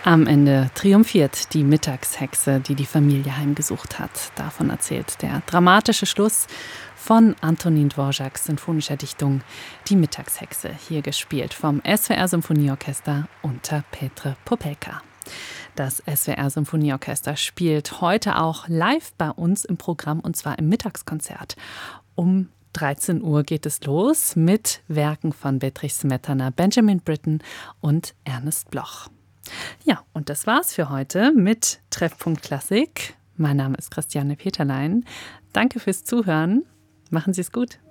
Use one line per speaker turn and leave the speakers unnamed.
Am Ende triumphiert die Mittagshexe, die die Familie heimgesucht hat. Davon erzählt der dramatische Schluss von Antonín Dvořáks sinfonischer Dichtung Die Mittagshexe, hier gespielt vom SWR Symphonieorchester unter Petr Popelka. Das SWR Symphonieorchester spielt heute auch live bei uns im Programm, und zwar im Mittagskonzert. Um 13 Uhr geht es los mit Werken von Bedřich Smetana, Benjamin Britten und Ernest Bloch. Ja, und das war's für heute mit Treffpunkt Klassik. Mein Name ist Christiane Peterlein. Danke fürs Zuhören. Machen Sie es gut.